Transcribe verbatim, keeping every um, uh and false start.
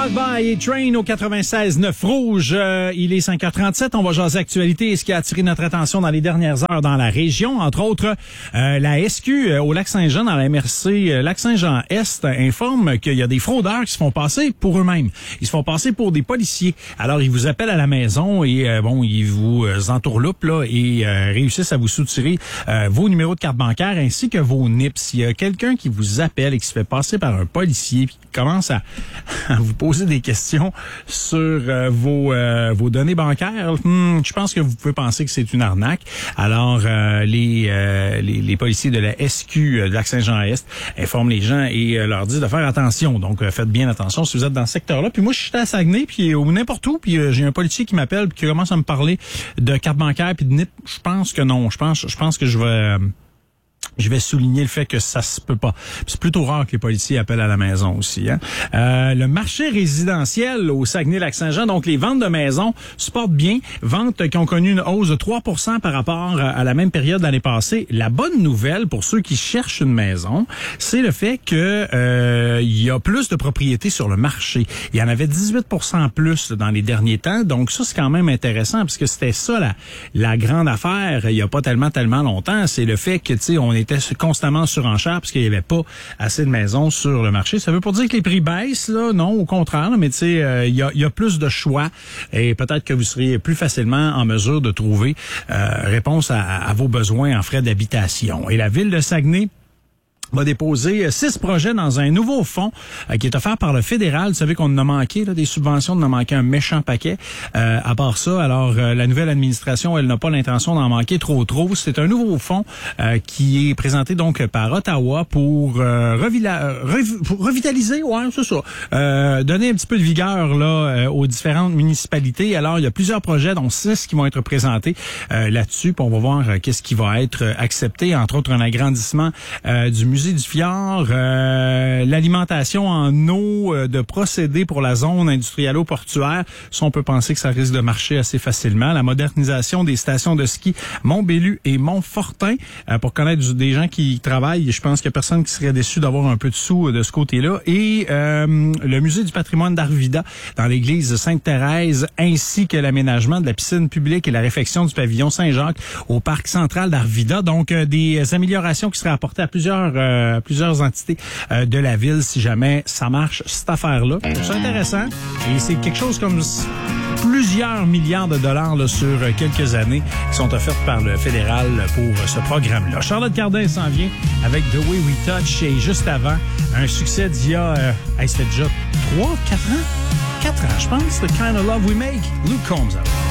Rockby et Train au quatre-vingt-seize neuf Rouge. Euh, il est cinq heures trente-sept. On va jaser actualité et ce qui a attiré notre attention dans les dernières heures dans la région. Entre autres, euh, la S Q euh, au Lac-Saint-Jean, dans la M R C euh, Lac-Saint-Jean-Est, informe qu'il y a des fraudeurs qui se font passer pour eux-mêmes. Ils se font passer pour des policiers. Alors, ils vous appellent à la maison et euh, bon, ils vous euh, entourloupent là, et euh, réussissent à vous soutirer euh, vos numéros de carte bancaire ainsi que vos N I P. S'il y a quelqu'un qui vous appelle et qui se fait passer par un policier puis qui commence à, à vous poser des questions sur euh, vos euh, vos données bancaires, hmm, je pense que vous pouvez penser que c'est une arnaque. Alors, euh, les, euh, les les policiers de la S Q de Lac-Saint-Jean-Est informent les gens et euh, leur disent de faire attention. Donc, euh, faites bien attention si vous êtes dans ce secteur-là. Puis moi, je suis à Saguenay, puis ou n'importe où, puis euh, j'ai un policier qui m'appelle puis qui commence à me parler de carte bancaire puis de N I P. Je pense que non. Je pense, je pense que je vais... Euh, Je vais souligner le fait que ça se peut pas. C'est plutôt rare que les policiers appellent à la maison aussi. Hein? Euh, le marché résidentiel au Saguenay-Lac-Saint-Jean, donc les ventes de maisons se portent bien. Ventes qui ont connu une hausse de trois pour cent par rapport à la même période l'année passée. La bonne nouvelle pour ceux qui cherchent une maison, c'est le fait que euh, il y a plus de propriétés sur le marché. Il y en avait dix-huit pour cent plus dans les derniers temps. Donc ça, c'est quand même intéressant parce que c'était ça la, la grande affaire il y a pas tellement, tellement longtemps. C'est le fait que, tu sais, on est était constamment sur enchère parce qu'il n'y avait pas assez de maisons sur le marché. Ça veut pas dire que les prix baissent, là, non, au contraire, là, mais tu sais, il euh, y, a, y a plus de choix et peut-être que vous seriez plus facilement en mesure de trouver euh, réponse à, à vos besoins en frais d'habitation. Et la ville de Saguenay va déposer six projets dans un nouveau fonds euh, qui est offert par le fédéral. Vous savez qu'on en a manqué, là, des subventions, on en a manqué un méchant paquet. Euh, à part ça, alors euh, la nouvelle administration, elle n'a pas l'intention d'en manquer trop trop. C'est un nouveau fonds euh, qui est présenté donc par Ottawa pour, euh, revila- rev- pour revitaliser, ouais, c'est ça, euh, donner un petit peu de vigueur là euh, aux différentes municipalités. Alors, il y a plusieurs projets, dont six qui vont être présentés euh, là-dessus. Puis on va voir euh, qu'est-ce qui va être accepté, entre autres un agrandissement euh, du musée du Fjord, euh, l'alimentation en eau euh, de procédés pour la zone industrielle-portuaire. Ça, on peut penser que ça risque de marcher assez facilement. La modernisation des stations de ski Mont-Bellu et Mont-Fortin. Euh, pour connaître des gens qui y travaillent, je pense qu'il y a personne qui serait déçu d'avoir un peu de sous de ce côté-là. Et euh, le musée du patrimoine d'Arvida dans l'église Sainte-Thérèse, ainsi que l'aménagement de la piscine publique et la réfection du pavillon Saint-Jacques au parc central d'Arvida. Donc, euh, des améliorations qui seraient apportées à plusieurs euh, plusieurs entités euh, de la ville si jamais ça marche, cette affaire-là. C'est intéressant et c'est quelque chose comme plusieurs milliards de dollars là, sur quelques années qui sont offertes par le fédéral pour ce programme-là. Charlotte Cardin s'en vient avec The Way We Touch et juste avant, un succès d'il y a, euh, hey, c'était déjà trois, quatre ans? quatre ans, je pense, The Kind of Love We Make, Luke Combs.